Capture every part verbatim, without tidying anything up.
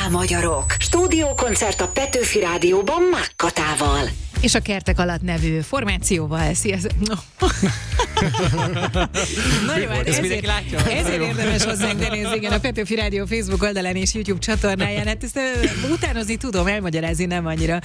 Hajrá, magyarok! Stúdiókoncert a Petőfi Rádióban Mákkatával. És a Kertek alatt nevű formációval. Sziasztok! Na jó, hát ezért, ezért érdemes hozzánk benézni, igen, a Petőfi Rádió Facebook oldalán és YouTube csatornáján. Hát ezt uh, utánozni tudom, elmagyarázni nem annyira.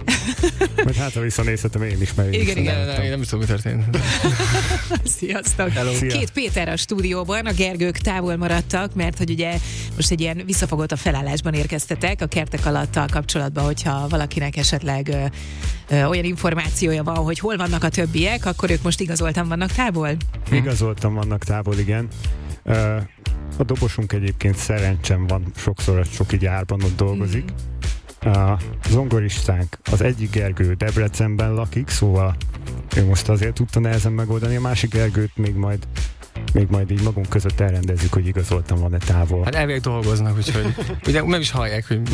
Mert hát, ha visszanézhetem én is, mert én igen, is igen. Nem, nem, nem is tudom, mi történt. Sziasztok! Szia. Két Péter a stúdióban, a Gergők távol maradtak, mert hogy ugye most egy ilyen visszafogott a felállásban érkeztetek a Kertek alattal kapcsolatban, hogyha valakinek esetleg ö, ö, olyan információja van, hogy hol vannak a többiek, akkor ők most igazoltan vannak távol? Igazoltan vannak távol, igen. Uh, a dobosunk egyébként szerencsém van, sokszor a Csoki gyárban ott dolgozik. Mm. A zongoristánk, az egyik Gergő Debrecenben lakik, szóval ő most azért tudta nehezen megoldani, a másik Gergőt még majd még majd így magunk között elrendezzük, hogy igazoltan van-e távol. Hát elvileg dolgoznak, úgyhogy ugye nem is hallják, hogy...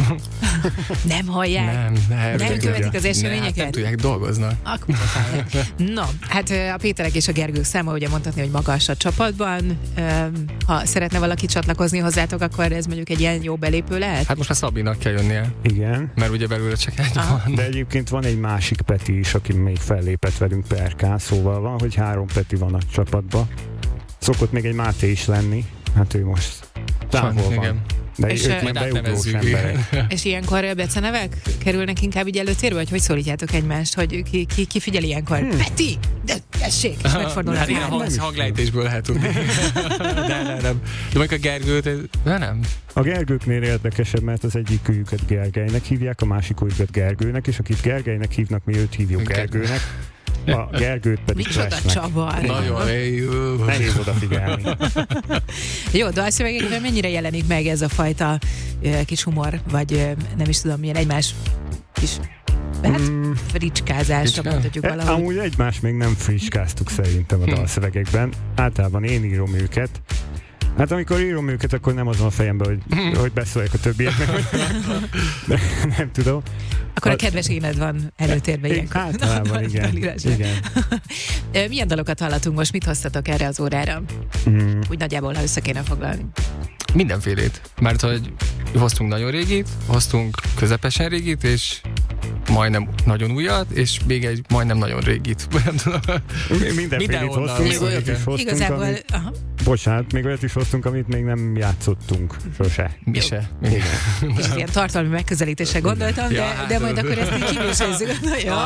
Nem hallják? Nem, nem. Nem követik az Ne, eseményeket? nem tudják, dolgoznak. Akkor hallják. No, hát a Péterek és a Gergők száma ugye mondhatni, hogy magas a csapatban. Ha szeretne valaki csatlakozni hozzátok, akkor ez mondjuk egy ilyen jó belépő lehet? Hát most már Szabinak kell jönnie. Igen. Mert ugye belőle csak egy van. De egyébként van egy másik Peti is, aki még fellépett velünk pé er ká, szóval van, hogy három Peti van a csapatban. Szokott még egy Máté is lenni, hát ő most távol van. Igen. De És ők nem beugrós emberek. És ilyenkor becenevek kerülnek inkább így előtérbe, vagy hogy szólítjátok egymást, hogy ki, ki, ki figyel ilyenkor? Hmm. Peti! De tessék! És megfordul hát az igen, hang. a hanglejtésből lehet tudni. De nem, nem. De mondjuk a Gergőt, de nem. A Gergőknél érdekesebb, mert az egyik őjüket Gergelynek hívják, a másik őjüket Gergőnek, és akit Gergelynek hívnak, mi őt hívjuk Gergőnek. A Gergőt pedig Micsoda Flashnek. csavar! Nagyon jó. Nehéz odafigyelni. Jó, dalszövegekben mennyire jelenik meg ez a fajta ö, kis humor, vagy ö, nem is tudom, milyen egymás kis hát, Mm. fricskázásra mondhatjuk E, valahogy. amúgy egymást még nem fricskáztuk szerintem a dalszövegekben. Általában én írom őket. Hát amikor írom őket, akkor nem azon a fejemben, hogy, hogy beszéljek a többieknek. De nem tudom. Akkor a kedves éned van előtérben ilyenkor. Általában igen. igen. Ö, Milyen dalokat hallatunk most? Mit hoztatok erre az órára? Mm. Úgy nagyjából, ha össze kéne foglalni. Mindenfélét. Mert hogy hoztunk nagyon régit, hoztunk közepesen régit, és majdnem nagyon újat, és még egy majdnem nagyon régit. Nem tudom. Mindenfélét hoztunk, még olyat is hoztunk, Igazából, amit, aha. bocsánat, még olyat is hoztunk, amit még nem játszottunk sose. Mi se. Igen. Kicsit ilyen tartalmi megközelítésre gondoltam, de, Ja, hát, de majd akkor ezt így kívülsőzzük. Ja.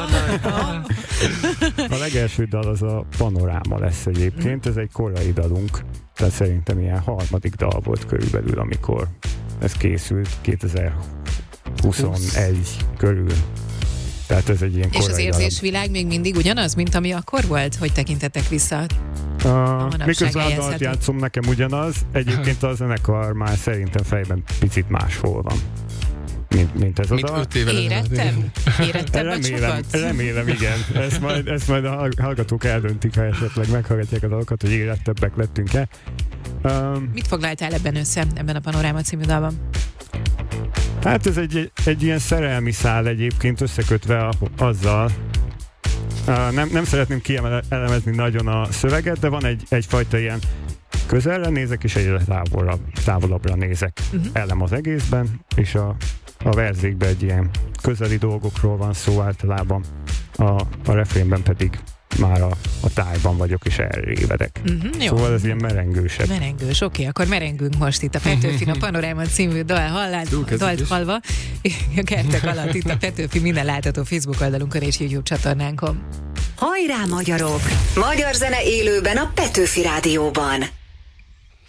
A legelső dal az a Panoráma lesz egyébként, ez egy korai dalunk, tehát szerintem ilyen harmadik dal volt körülbelül, amikor ez készült, kétezer-huszonegy körül. Tehát ez egy ilyen És az korai érzésvilág még mindig ugyanaz, mint ami akkor volt? Hogy tekintetek vissza? dalom. Uh, manapság miközben a dalt helyezhető. játszom, nekem ugyanaz, egyébként a zenekar már szerintem fejben picit máshol van, mint, mint ez a Mint dal. öt évvel Érettem? Érettem a Remélem, csapat? remélem, igen. Ezt majd, ezt majd a hallgatók eldöntik, ha esetleg meghallgatják a dalokat, hogy érettebbek lettünk-e. Um, Mit foglaltál ebben össze, ebben a Panoráma című dalban? hát ez egy, egy ilyen szerelmi szál egyébként összekötve a, azzal. Uh, nem, nem szeretném kielemezni nagyon a szöveget, de van egy, egyfajta ilyen közelre nézek, és egyre távolabb, távolabbra nézek uh-huh. elem az egészben, és a, a verzékben egy ilyen közeli dolgokról van szó általában, a, a refrénben pedig már a, a tájban vagyok, és elrévedek. Uh-huh, jó. Szóval ez ilyen merengősebb. Merengős, oké, okay, akkor merengünk most itt a Petőfin a Panoráma című dal hallán, dalt hallva, a Kertek alatt itt a Petőfi minden látható Facebook oldalunkon és YouTube csatornánkon. Hajrá, magyarok! Magyar zene élőben a Petőfi Rádióban.